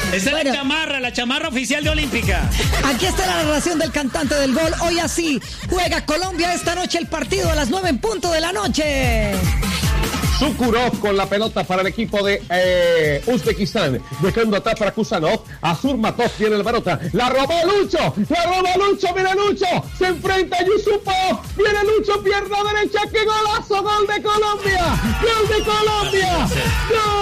Esa es la chamarra oficial de Olímpica. Aquí está la narración del cantante del gol. Hoy así juega Colombia esta noche el partido a las 9 en punto de la noche. Sukurov con la pelota para el equipo de Uzbekistán, dejando atrás para Kusanov. Azurmatov tiene la pelota, la robó Lucho, viene Lucho, se enfrenta a Yusupov, viene Lucho, pierna derecha, ¡qué golazo! ¡Gol de Colombia! ¡Gol de Colombia! ¡Gol!